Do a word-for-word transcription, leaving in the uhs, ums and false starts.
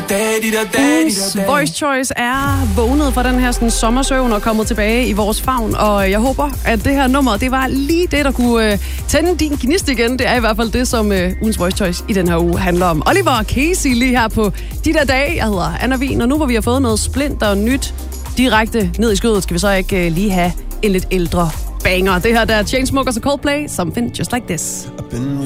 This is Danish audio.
Ugens Voice Choice er vågnet fra den her sådan, sommersøvn og kommet tilbage i vores favn, og jeg håber, at det her nummer, det var lige det, der kunne øh, tænde din gnist igen. Det er i hvert fald det, som øh, ugens Voice Choice i den her uge handler om. Oliver og Casey lige her på de der dage. Jeg hedder Anna Wien, og nu hvor vi har fået noget splinter nyt direkte ned i skødet, skal vi så ikke øh, lige have en lidt ældre banger. Det her der er Chainsmokers og Coldplay, Something Just Like This.